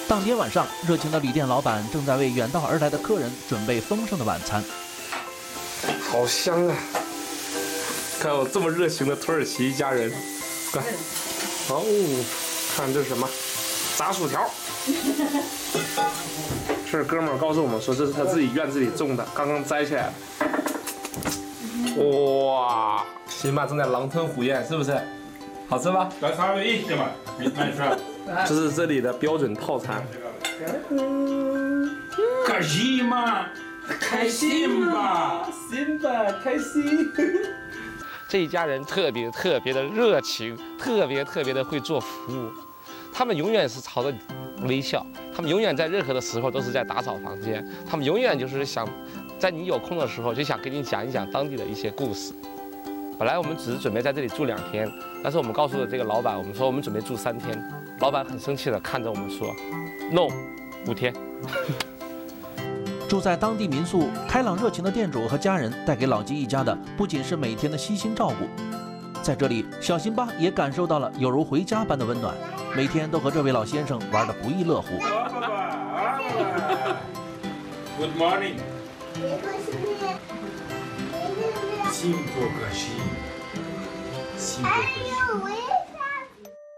当天晚上，热情的旅店老板正在为远道而来的客人准备丰盛的晚餐。 好香啊！看有这么热情的土耳其一家人，看，哦，看这是什么？炸薯条。是哥们儿告诉我们说，这是他自己院子里种的，刚刚摘起来的。哇，辛巴正在狼吞虎咽，是不是？好吃吧？这是这里的标准套餐。 开心吗？开心吧， 辛巴开心。 这一家人特别的热情，特别的会做服务。他们永远是朝着微笑，他们永远在任何的时候都是在打扫房间，他们永远就是想，在你有空的时候就想给你讲一讲当地的一些故事。本来我们只是准备在这里住2天，但是我们告诉了这个老板，我们说我们准备住3天。老板很生气的看着我们说 ，No， 5天。 住在当地民宿，开朗热情的店主和家人带给老吉一家的不仅是每天的悉心照顾，在这里，小辛巴也感受到了有如回家般的温暖，每天都和这位老先生玩得不亦乐乎。 Good morning。幸福可惜，幸福可惜。